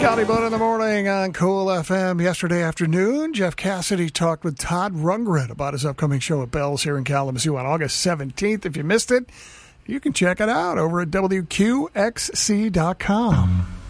Scotty Bone in the morning on Cool FM. Yesterday afternoon, Jeff Cassidy talked with Todd Rundgren about his upcoming show at Bell's here in Kalamazoo on August 17th. If you missed it, you can check it out over at WQXC.com.